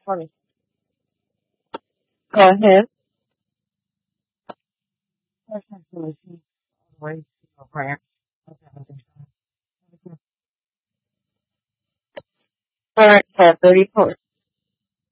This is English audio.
Funny. Go ahead. That's actually all the way to a prayer. Okay. All right, 10:34.